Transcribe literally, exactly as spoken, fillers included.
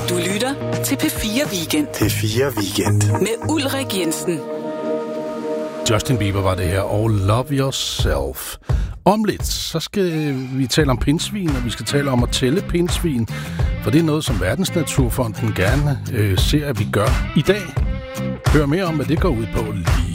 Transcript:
Du lytter til P fire Weekend. P fire Weekend. Med Ulrik Jensen. Justin Bieber var det her, og Love Yourself. Om lidt, så skal vi tale om pindsvin, og vi skal tale om at tælle pindsvin, for det er noget, som Verdensnaturfonden gerne øh, ser, at vi gør i dag. Hør mere om, hvad det går ud på lige